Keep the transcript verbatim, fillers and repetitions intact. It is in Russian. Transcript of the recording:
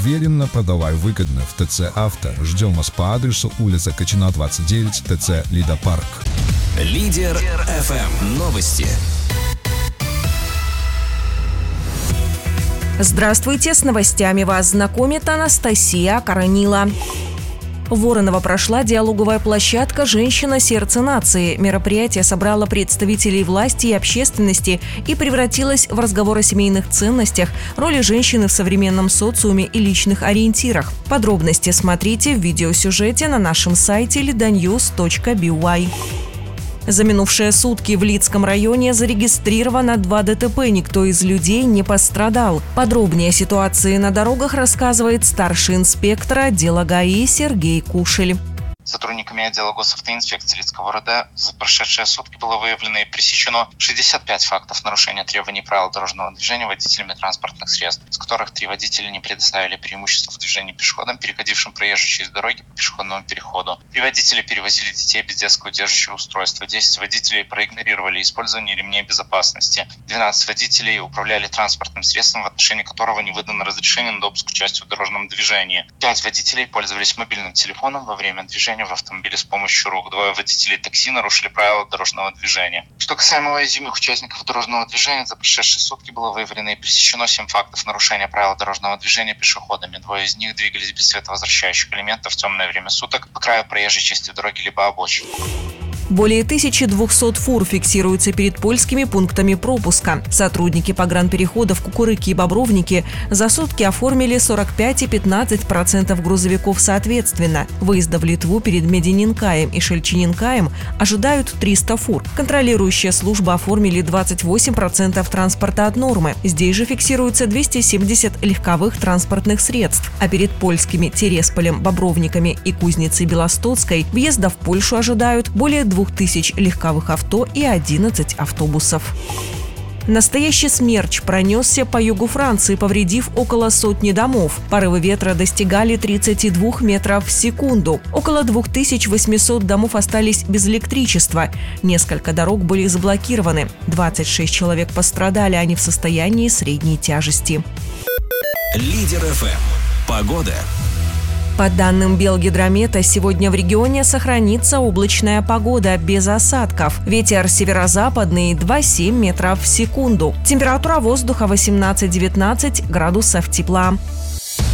Уверенно, продавай выгодно в ТЦ «Авто». Ждем вас по адресу улица Кочина, двадцать девять, ТЦ «Лидопарк». Лидер эф эм. Новости. Здравствуйте, с новостями вас знакомит Анастасия Коронила. В Вороново прошла диалоговая площадка «Женщина. Сердце нации». Мероприятие собрало представителей власти и общественности и превратилось в разговор о семейных ценностях, роли женщины в современном социуме и личных ориентирах. Подробности смотрите в видеосюжете на нашем сайте лиданьюз точка би уай. За минувшие сутки в Лидском районе зарегистрировано два ДТП, никто из людей не пострадал. Подробнее о ситуации на дорогах рассказывает старший инспектор отдела ГАИ Сергей Кушель. Сотрудниками отдела госавтоинспекции Лидского РОД за прошедшие сутки было выявлено и пресечено шестьдесят пять фактов нарушения требований правил дорожного движения водителями транспортных средств, из которых три водителя не предоставили преимущество в движении пешеходам, переходившим проезжую часть дороги по пешеходному переходу. Три водителя перевозили детей без детского удерживающего устройства. десять водителей проигнорировали использование ремней безопасности. двенадцать водителей управляли транспортным средством, в отношении которого не выдано разрешение на допуск к участию в дорожном движении. пять водителей пользовались мобильным телефоном во время движения в автомобиле с помощью рук. Двое водителей такси нарушили правила дорожного движения. Что касаемо уязвимых участников дорожного движения, за прошедшие сутки было выявлено и пресечено семь фактов нарушения правил дорожного движения пешеходами. Двое из них двигались без световозвращающих элементов в темное время суток по краю проезжей части дороги либо обочин. Более тысячи двухсот фур фиксируются перед польскими пунктами пропуска. Сотрудники погранпереходов Кукурыки и Бобровники за сутки оформили сорок пять и пятнадцать процентов грузовиков соответственно. Выезда в Литву перед Медининкаем и Шельчининкаем ожидают триста фур. Контролирующие службы оформили двадцать восемь процентов транспорта от нормы. Здесь же фиксируется двести семьдесят легковых транспортных средств. А перед польскими Тересполем, Бобровниками и Кузницей Белостоцкой въезда в Польшу ожидают более двух тысяч легковых авто и одиннадцать автобусов. Настоящий смерч пронесся по югу Франции, повредив около сотни домов. Порывы ветра достигали тридцати двух метров в секунду. Около двух тысяч восьмисот домов остались без электричества. Несколько дорог были заблокированы. двадцать шесть человек пострадали, они в состоянии средней тяжести. Лидер эф эм. Погода. По данным Белгидромета, сегодня в регионе сохранится облачная погода без осадков. Ветер северо-западный два-семь метров в секунду. Температура воздуха восемнадцать-девятнадцать градусов тепла.